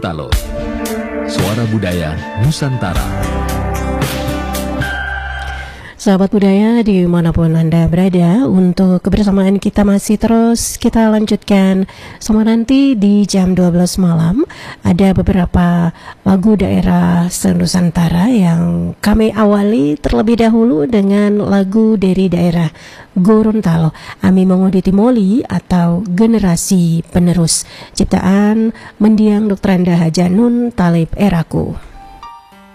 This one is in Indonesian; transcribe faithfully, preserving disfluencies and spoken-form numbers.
Talo, Suara Budaya Nusantara. Sahabat budaya dimanapun Anda berada, untuk kebersamaan kita masih terus kita lanjutkan sama nanti di jam dua belas malam. Ada beberapa lagu daerah se-Nusantara yang kami awali terlebih dahulu dengan lagu dari daerah Gorontalo, Ami Mongodi Timoli atau Generasi Penerus, ciptaan mendiang Dokter Anda Hajanun Talib Eraku.